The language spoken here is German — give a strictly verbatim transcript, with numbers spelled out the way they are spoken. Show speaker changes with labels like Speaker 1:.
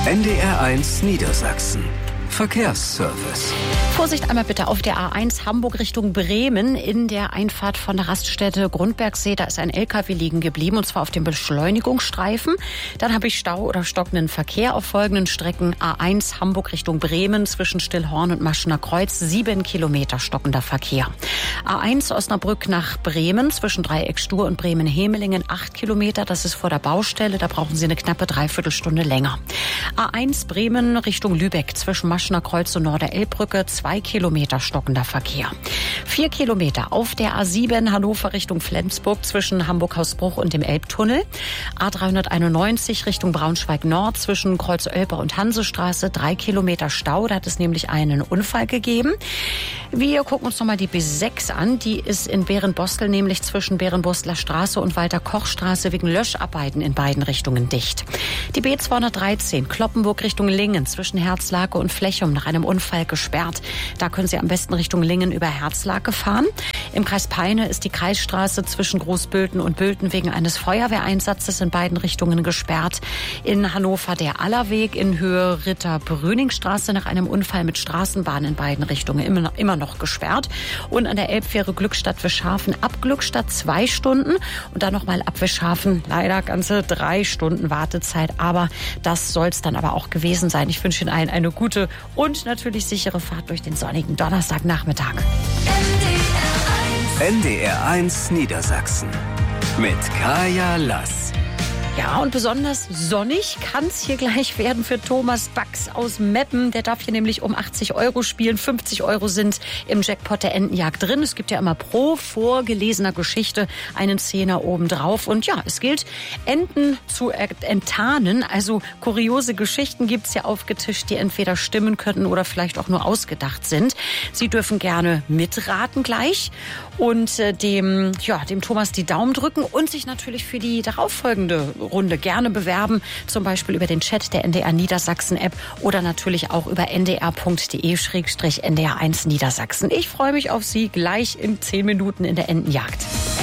Speaker 1: N D R eins Niedersachsen. Verkehrsservice.
Speaker 2: Vorsicht einmal bitte auf der A eins Hamburg Richtung Bremen in der Einfahrt von der Raststätte Grundbergsee. Da ist ein L K W liegen geblieben und zwar auf dem Beschleunigungsstreifen. Dann habe ich Stau oder stockenden Verkehr auf folgenden Strecken. A eins Hamburg Richtung Bremen zwischen Stillhorn und Maschener Kreuz. Sieben Kilometer stockender Verkehr. A eins Osnabrück nach Bremen zwischen Dreieck Stur und Bremen-Hemelingen. Acht Kilometer. Das ist vor der Baustelle. Da brauchen Sie eine knappe Dreiviertelstunde länger. A eins Bremen Richtung Lübeck zwischen Maschener Kreuz und Norderelbbrücke. Zwei Kilometer stockender Verkehr. Vier Kilometer auf der A sieben Hannover Richtung Flensburg zwischen Hamburg-Hausbruch und dem Elbtunnel. A dreihunderteinundneunzig Richtung Braunschweig-Nord zwischen Kreuz-Oelper und Hansestraße. Drei Kilometer Stau. Da hat es nämlich einen Unfall gegeben. Wir gucken uns nochmal die B sechs an. Die ist in Berenbostel nämlich zwischen Berenbosteler Straße und Walter-Koch-Straße wegen Löscharbeiten in beiden Richtungen dicht. Die B zweihundertdreizehn Kloppenburg Richtung Lingen zwischen Herzlake und Flechum nach einem Unfall gesperrt. Da können Sie am besten Richtung Lingen über Herzlake fahren. Im Kreis Peine ist die Kreisstraße zwischen Großbülten und Bülten wegen eines Feuerwehreinsatzes in beiden Richtungen gesperrt. In Hannover der Allerweg in Höhe Ritter-Brüning-Straße nach einem Unfall mit Straßenbahn in beiden Richtungen immer noch, immer noch gesperrt. Und an der Elbfähre Glückstadt-Wischhafen ab Glückstadt zwei Stunden und dann nochmal ab Wischhafen leider ganze drei Stunden Wartezeit. Aber das soll es dann aber auch gewesen sein. Ich wünsche Ihnen allen eine gute und natürlich sichere Fahrt durch den sonnigen Donnerstagnachmittag.
Speaker 1: N D R eins Niedersachsen mit Kaya Lass.
Speaker 2: Ja, und besonders sonnig kann es hier gleich werden für Thomas Bax aus Meppen. Der darf hier nämlich um achtzig Euro spielen. fünfzig Euro sind im Jackpot der Entenjagd drin. Es gibt ja immer pro vorgelesener Geschichte einen Zehner obendrauf. Und ja, es gilt, Enten zu enttarnen. Also kuriose Geschichten gibt's ja aufgetischt, die entweder stimmen könnten oder vielleicht auch nur ausgedacht sind. Sie dürfen gerne mitraten gleich und äh, dem, ja, dem Thomas die Daumen drücken und sich natürlich für die darauffolgende Runde gerne bewerben, zum Beispiel über den Chat der N D R Niedersachsen App oder natürlich auch über n d r punkt d e slash n d r eins Niedersachsen. Ich freue mich auf Sie gleich in zehn Minuten in der Entenjagd.